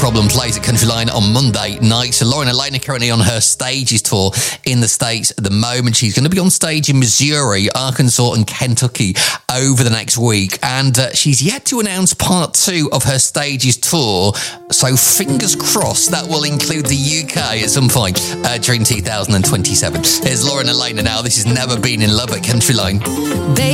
Problem plays at Countryline on Monday night. So Lauren Elena currently on her Stages tour in the States at the moment. She's going to be on stage in Missouri, Arkansas and Kentucky over the next week. And she's yet to announce part 2 of her Stages tour. So fingers crossed that will include the UK at some point during 2027. Here's Lauren Elena now. This has Never Been in Love at Countryline.